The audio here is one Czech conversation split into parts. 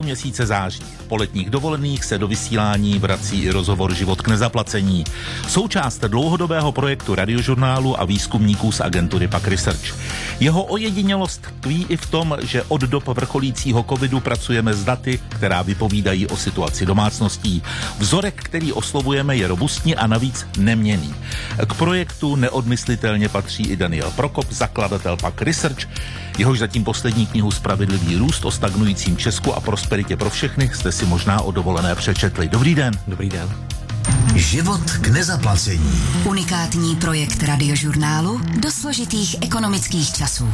měsíce září. Po letních dovolených se do vysílání vrací i rozhovor Život k nezaplacení. Součást dlouhodobého projektu Radiožurnálu a výzkumníků z agentury PAQ Research. Jeho ojedinělost tkví i v tom, že od dob vrcholícího covidu pracujeme s daty, která vypovídají o situaci domácností. Vzorek, který oslovujeme, je robustní a navíc neměnný. K projektu neodmyslitelně patří i Daniel Prokop, zakladatel PAQ Research. Jehož zatím poslední knihu Spravedlivý růst o stagnujícím Česku a prosperitě pro všechny jste si možná o dovolené přečetli. Dobrý den. Dobrý den. Život k nezaplacení. Unikátní projekt Radiožurnálu do složitých ekonomických časů.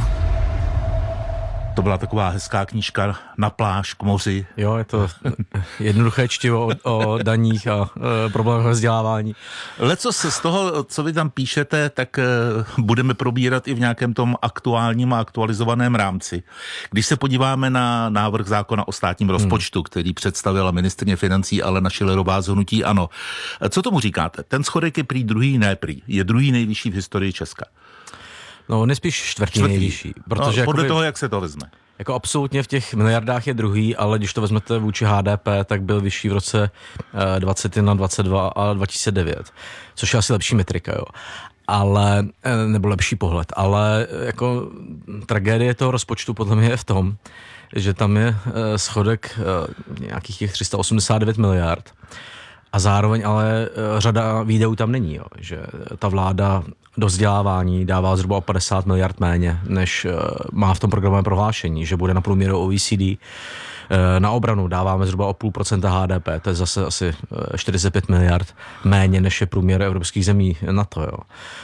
To byla taková hezká knížka na pláž k moři. Jo, je to jednoduché čtivo o daních a problémech vzdělávání. Lecos z toho, co vy tam píšete, tak budeme probírat i v nějakém tom aktuálním a aktualizovaném rámci. Když se podíváme na návrh zákona o státním rozpočtu, který představila ministryně financí Alena Schillerová z hnutí ANO. Co tomu říkáte? Ten schodek je prý druhý, ne prý. Je druhý nejvyšší v historii Česka. No, on je spíš čtvrtý nejvyšší. Protože no, podle toho, jak se to vezme. Jako absolutně v těch miliardách je druhý, ale když to vezmete vůči HDP, tak byl vyšší v roce 2021, 2022 a 2009, což je asi lepší metrika, jo. Ale, nebo lepší pohled, ale jako tragédie toho rozpočtu podle mě je v tom, že tam je schodek nějakých těch 389 miliard a zároveň ale řada výdajů tam není, jo. Že ta vláda do vzdělávání dává zhruba o 50 miliard méně, než má v tom programovém prohlášení, že bude na průměru OECD. Na obranu dáváme zhruba o 0,5% HDP, to je zase asi 45 miliard méně, než je průměr evropských zemí NATO. Jo.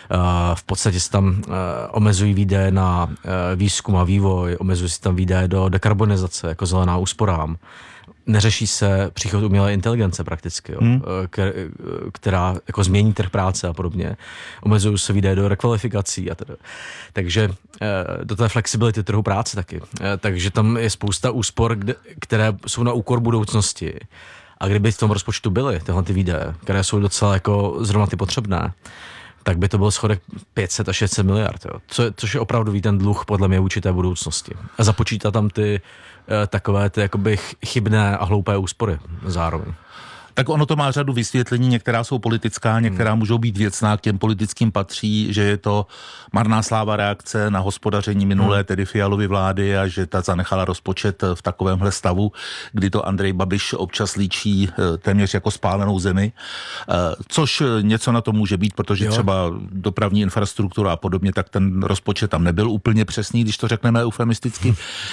V podstatě se tam omezují výdaje na výzkum a vývoj, omezují se tam výdaje do dekarbonizace, jako zelená úsporám. Neřeší se příchod umělé inteligence prakticky, jo, která jako změní trh práce a podobně. Omezují se výdaje do rekvalifikací a teda. Takže do té flexibility trhu práce taky. Takže tam je spousta úspor, které jsou na úkor budoucnosti. A kdyby v tom rozpočtu byly tyhle ty výdaje, které jsou docela jako zrovna ty potřebné, tak by to byl schodek 500 až 600 miliard. Jo. Což je opravdu ten dluh podle mě určité budoucnosti. A započítá tam ty takové ty jakoby chybné a hloupé úspory zároveň. Tak ono to má řadu vysvětlení, některá jsou politická, některá můžou být věcná, k těm politickým patří, že je to marná sláva reakce na hospodaření minulé, tedy Fialovy vlády a že ta zanechala rozpočet v takovémhle stavu, kdy to Andrej Babiš občas líčí téměř jako spálenou zemi, což něco na to může být, protože třeba dopravní infrastruktura a podobně, tak ten rozpočet tam nebyl úplně přesný, když to řekneme eufemisticky.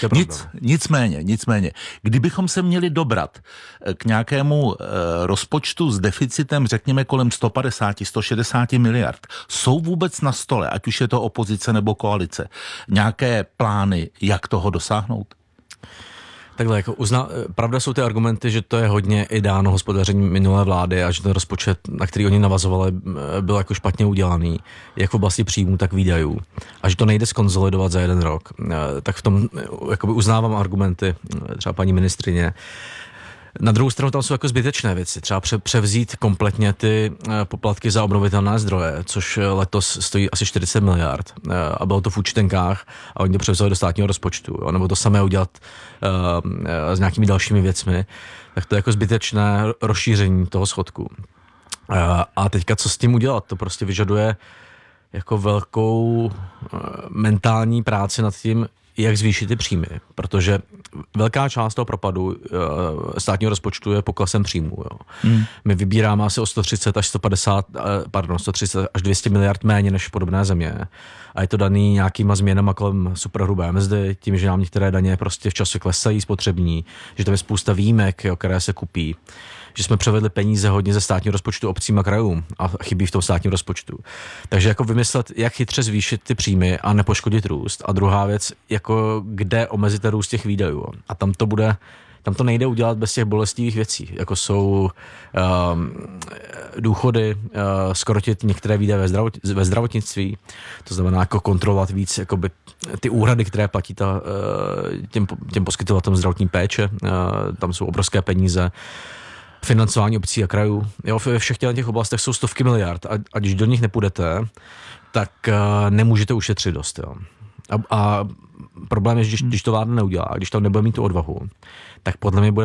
Nicméně, kdybychom se měli dobrat k nějakému rozpočtu s deficitem, řekněme, kolem 150-160 miliard. Jsou vůbec na stole, ať už je to opozice nebo koalice, nějaké plány, jak toho dosáhnout? Takhle, jako pravda jsou ty argumenty, že to je hodně i dáno hospodaření minulé vlády a že ten rozpočet, na který oni navazovali, byl jako špatně udělaný, jak v oblasti příjmů, tak výdajů. A že to nejde skonsolidovat za jeden rok. Tak v tom jakoby uznávám argumenty třeba paní ministryně. Na druhou stranu tam jsou jako zbytečné věci. Třeba převzít kompletně ty poplatky za obnovitelné zdroje, což letos stojí asi 40 miliard. A bylo to v účtenkách a oni to převzali do státního rozpočtu. Jo? Nebo to samé udělat s nějakými dalšími věcmi. Tak to je jako zbytečné rozšíření toho schodku. A teďka co s tím udělat? To prostě vyžaduje jako velkou mentální práci nad tím, jak zvýšit ty příjmy, protože velká část toho propadu státního rozpočtu je poklesem příjmů. Jo. My vybíráme asi o 130 až 200 miliard méně než podobné země. A je to daný nějakýma změnama kolem superhrubé mzdy, tím, že nám některé daně prostě v čase klesají spotřební, že tam je spousta výjimek, jo, které se kupí, že jsme převedli peníze hodně ze státního rozpočtu obcím a krajům a chybí v tom státním rozpočtu. Takže jako vymyslet, jak chytře zvýšit ty příjmy a nepoškodit růst. A druhá věc, jako kde omezit růst těch výdajů. A tam to nejde udělat bez těch bolestivých věcí, jako jsou důchody, skrotit některé výdaje ve zdravotnictví, to znamená jako kontrolovat víc jakoby, ty úhrady, které platí těm poskytovatelům zdravotní péče, tam jsou obrovské peníze, financování obcí a krajů. Jo, ve všech těch oblastech jsou stovky miliard a když do nich nepůjdete, tak nemůžete ušetřit dost. Jo. A problém je, že když to vláda neudělá, když tam nebude mít tu odvahu, tak podle mě bude